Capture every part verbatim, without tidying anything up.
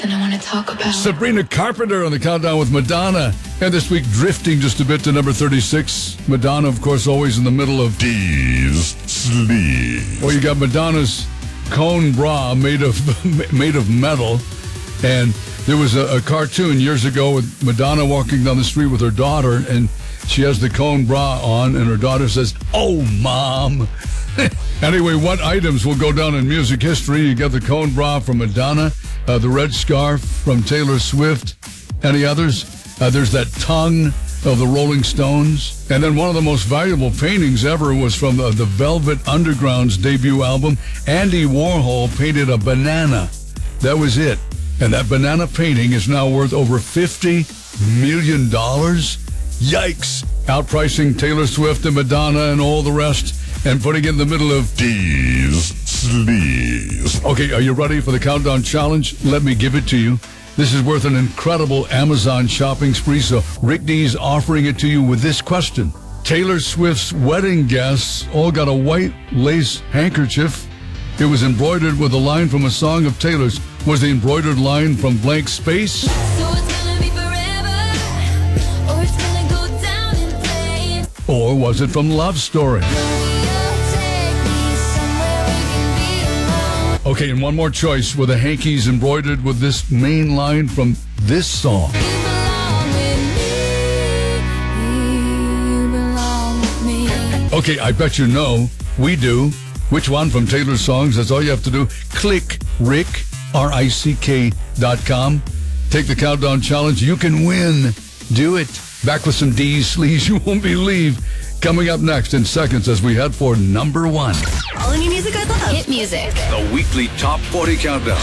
And I want to talk about Sabrina Carpenter on the countdown with Madonna. And this week, drifting just a bit to number thirty-six. Madonna, of course, always in the middle of D's sleeve. Well, you got Madonna's cone bra made of made of metal. And there was a, a cartoon years ago with Madonna walking down the street with her daughter, and she has the cone bra on, and her daughter says, "Oh, Mom." Anyway, what items will go down in music history? You got the cone bra from Madonna, uh, the red scarf from Taylor Swift. Any others? Uh, there's that tongue of the Rolling Stones. And then one of the most valuable paintings ever was from the, the Velvet Underground's debut album. Andy Warhol painted a banana. That was it. And that banana painting is now worth over fifty million dollars. Yikes. Outpricing Taylor Swift and Madonna and all the rest, and putting it in the middle of D's sleeves. Okay, are you ready for the countdown challenge? Let me give it to you. This is worth an incredible Amazon shopping spree, so Rick D's offering it to you with this question. Taylor Swift's wedding guests all got a white lace handkerchief. It was embroidered with a line from a song of Taylor's. Was the embroidered line from Blank Space? So it's gonna be forever, or it's gonna go down in flames. Or was it from Love Story? Okay, and one more choice. Were the hankies embroidered with this main line from this song? You belong with me. You belong with me. Okay, I bet you know. We do. Which one from Taylor's songs? That's all you have to do. Click Rick, R I C K dot com. Take the countdown challenge. You can win. Do it. Back with some D's sleeves you won't believe. Coming up next in seconds as we head for number one. All new music I love. Hit music. The weekly Top forty Countdown.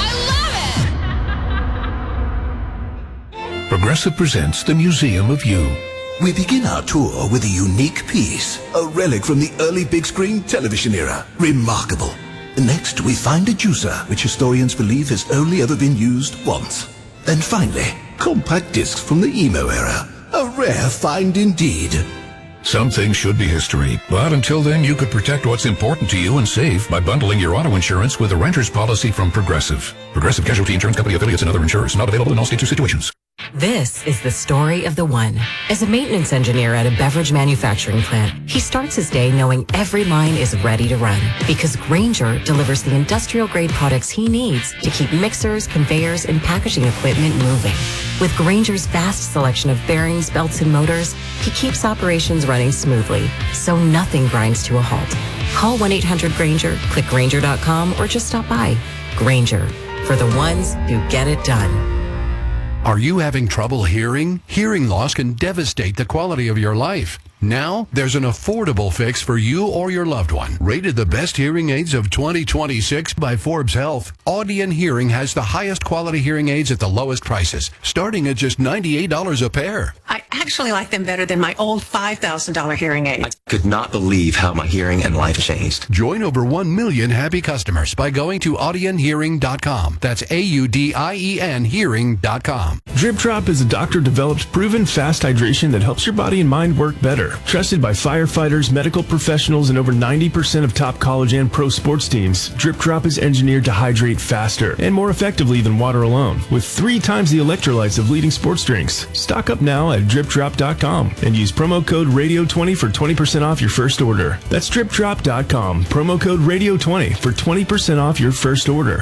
I love it! Progressive presents the Museum of You. We begin our tour with a unique piece, a relic from the early big screen television era. Remarkable. Next, we find a juicer, which historians believe has only ever been used once. And finally, compact discs from the emo era. A rare find indeed. Some things should be history, but until then, you could protect what's important to you and save by bundling your auto insurance with a renter's policy from Progressive. Progressive Casualty Insurance Company affiliates and other insurers. Not available in all states or situations. This is the story of the one. As a maintenance engineer at a beverage manufacturing plant, he starts his day knowing every line is ready to run because Grainger delivers the industrial-grade products he needs to keep mixers, conveyors, and packaging equipment moving. With Grainger's vast selection of bearings, belts, and motors, he keeps operations running smoothly, so nothing grinds to a halt. Call one eight hundred Grainger, click Grainger dot com, or just stop by. Grainger, for the ones who get it done. Are you having trouble hearing? Hearing loss can devastate the quality of your life. Now, there's an affordable fix for you or your loved one. Rated the best hearing aids of twenty twenty-six by Forbes Health, Audion Hearing has the highest quality hearing aids at the lowest prices, starting at just ninety-eight dollars a pair. I actually like them better than my old five thousand dollars hearing aid. I could not believe how my hearing and life changed. Join over one million happy customers by going to audion hearing dot com. That's A U D I E N hearing dot com. Drip Drop is a doctor-developed, proven fast hydration that helps your body and mind work better. Trusted by firefighters, medical professionals, and over ninety percent of top college and pro sports teams, Drip Drop is engineered to hydrate faster and more effectively than water alone, with three times the electrolytes of leading sports drinks. Stock up now at drip drop dot com and use promo code radio twenty for twenty percent off your first order. That's drip drop dot com, promo code radio twenty for twenty percent off your first order.